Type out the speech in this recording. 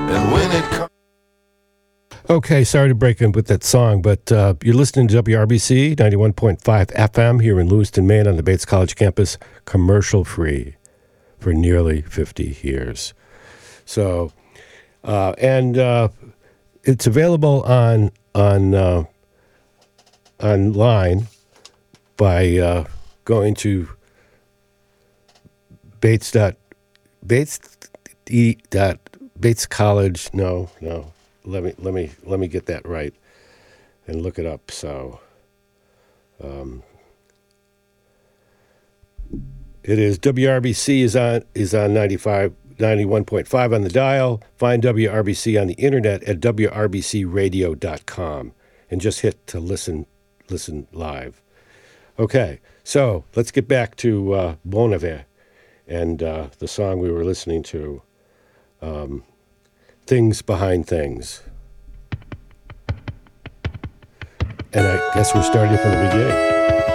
And when it comes... Okay, sorry to break in with that song, but you're listening to WRBC 91.5 FM here in Lewiston, Maine on the Bates College campus, commercial-free for nearly 50 years. So, it's available online by going to Bates College. No. Let me get that right and look it up. So, it is WRBC is on 91.5 on the dial. Find WRBC on the internet at wrbcradio.com and just hit to listen live. Okay, so let's get back to Bon Iver and the song we were listening to. Things Behind Things. And I guess we're starting from the beginning.